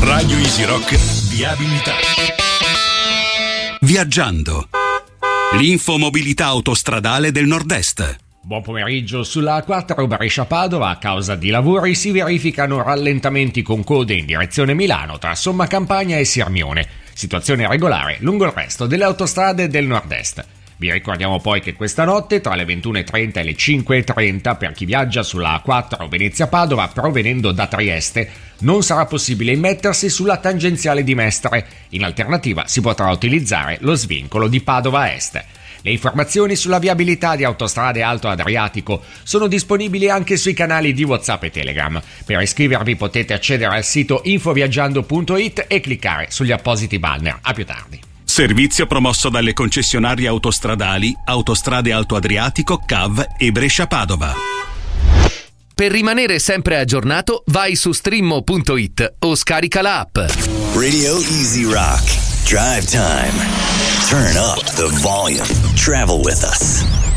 Radio Easy Rock Viabilità. Viaggiando. L'infomobilità autostradale del Nord-Est. Buon pomeriggio. Sulla A4 Brescia-Padova, a causa di lavori, si verificano rallentamenti con code in direzione Milano tra Somma Campagna e Sirmione. Situazione regolare lungo il resto delle autostrade del Nord-Est. Vi ricordiamo poi che questa notte, tra le 21.30 e le 5.30, per chi viaggia sulla A4 Venezia-Padova provenendo da Trieste, non sarà possibile immettersi sulla tangenziale di Mestre. In alternativa si potrà utilizzare lo svincolo di Padova Est. Le informazioni sulla viabilità di Autostrade Alto Adriatico sono disponibili anche sui canali di WhatsApp e Telegram. Per iscrivervi potete accedere al sito infoviaggiando.it e cliccare sugli appositi banner. A più tardi. Servizio promosso dalle concessionarie autostradali Autostrade Alto Adriatico, CAV e Brescia-Padova. Per rimanere sempre aggiornato, vai su streammo.it o scarica la app. Radio Easy Rock. Drive time. Turn up the volume. Travel with us.